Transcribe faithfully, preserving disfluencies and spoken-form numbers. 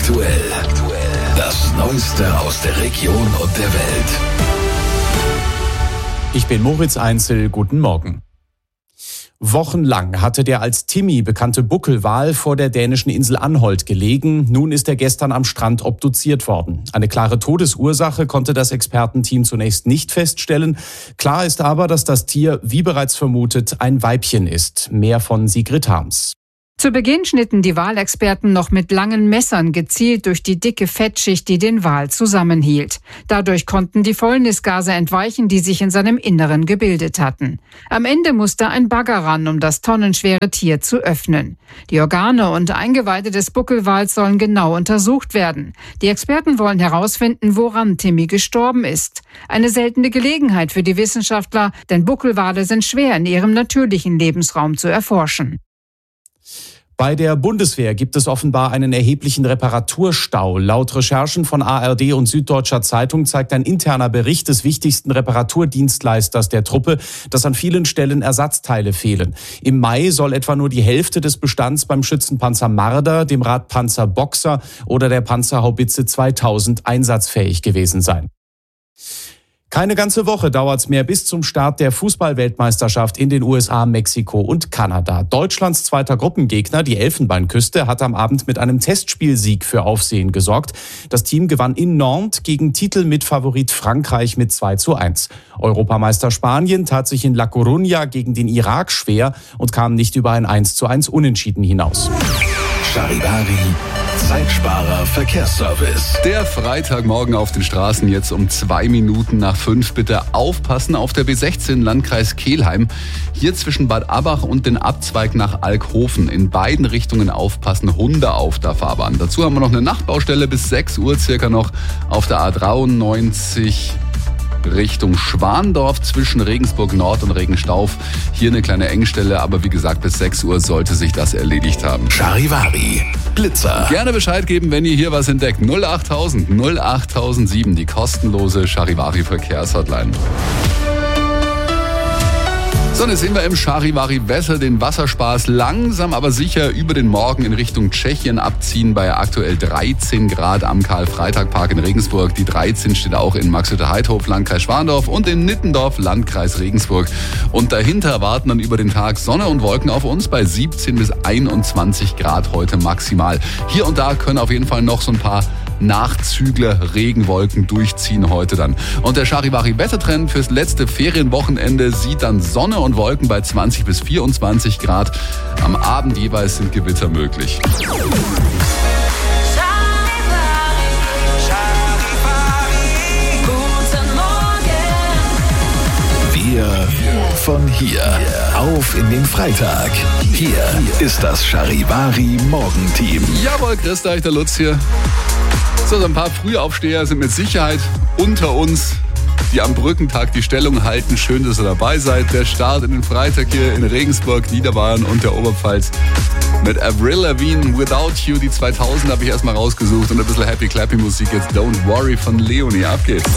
Aktuell. Das Neueste aus der Region und der Welt. Ich bin Moritz Einzel, guten Morgen. Wochenlang hatte der als Timmy bekannte Buckelwal vor der dänischen Insel Anholt gelegen. Nun ist er gestern am Strand obduziert worden. Eine klare Todesursache konnte das Expertenteam zunächst nicht feststellen. Klar ist aber, dass das Tier, wie bereits vermutet, ein Weibchen ist. Mehr von Sigrid Harms. Zu Beginn schnitten die Walexperten noch mit langen Messern gezielt durch die dicke Fettschicht, die den Wal zusammenhielt. Dadurch konnten die Fäulnisgase entweichen, die sich in seinem Inneren gebildet hatten. Am Ende musste ein Bagger ran, um das tonnenschwere Tier zu öffnen. Die Organe und Eingeweide des Buckelwals sollen genau untersucht werden. Die Experten wollen herausfinden, woran Timmy gestorben ist. Eine seltene Gelegenheit für die Wissenschaftler, denn Buckelwale sind schwer in ihrem natürlichen Lebensraum zu erforschen. Bei der Bundeswehr gibt es offenbar einen erheblichen Reparaturstau. Laut Recherchen von A R D und Süddeutscher Zeitung zeigt ein interner Bericht des wichtigsten Reparaturdienstleisters der Truppe, dass an vielen Stellen Ersatzteile fehlen. Im Mai soll etwa nur die Hälfte des Bestands beim Schützenpanzer Marder, dem Radpanzer Boxer oder der Panzerhaubitze zweitausend einsatzfähig gewesen sein. Keine ganze Woche dauert's mehr bis zum Start der Fußball-Weltmeisterschaft in den U S A, Mexiko und Kanada. Deutschlands zweiter Gruppengegner, die Elfenbeinküste, hat am Abend mit einem Testspielsieg für Aufsehen gesorgt. Das Team gewann in Nantes gegen Titelmitfavorit Frankreich mit zwei zu eins. Europameister Spanien tat sich in La Coruña gegen den Irak schwer und kam nicht über ein eins zu eins Unentschieden hinaus. Charivari, Zeitsparer Verkehrsservice. Der Freitagmorgen auf den Straßen jetzt um zwei Minuten nach fünf. Bitte aufpassen auf der B sechzehn Landkreis Kelheim. Hier zwischen Bad Abbach und den Abzweig nach Alkhofen. In beiden Richtungen aufpassen, Hunde auf der Fahrbahn. Dazu haben wir noch eine Nachtbaustelle bis sechs Uhr circa noch auf der A dreiundneunzig Richtung Schwandorf zwischen Regensburg Nord und Regenstauf. Hier eine kleine Engstelle, aber wie gesagt, bis sechs Uhr sollte sich das erledigt haben. Charivari, Blitzer. Gerne Bescheid geben, wenn ihr hier was entdeckt. null achttausend null achttausendsieben, die kostenlose Charivari Verkehrshotline. So, jetzt sehen wir im Charivari-Wetter den Wasserspaß langsam, aber sicher über den Morgen in Richtung Tschechien abziehen bei aktuell dreizehn Grad am Karl-Freitag-Park in Regensburg. Die dreizehn steht auch in Maxhütte-Heidhof, Landkreis Schwandorf und in Nittendorf, Landkreis Regensburg. Und dahinter warten dann über den Tag Sonne und Wolken auf uns bei siebzehn bis einundzwanzig Grad heute maximal. Hier und da können auf jeden Fall noch so ein paar Nachzügler, Regenwolken durchziehen heute dann. Und der Charivari-Wettertrend fürs letzte Ferienwochenende sieht dann Sonne und Wolken bei zwanzig bis vierundzwanzig Grad. Am Abend jeweils sind Gewitter möglich. Wir von hier auf in den Freitag. Hier ist das Charivari Morgenteam. Jawohl, grüßt euch, der Lutz hier. So, so ein paar Frühaufsteher sind mit Sicherheit unter uns, die am Brückentag die Stellung halten. Schön, dass ihr dabei seid. Der Start in den Freitag hier in Regensburg, Niederbayern und der Oberpfalz mit Avril Lavigne, Without You. Die zweitausend habe ich erstmal rausgesucht und ein bisschen Happy Clappy Musik. Jetzt Don't Worry von Leonie. Ab geht's.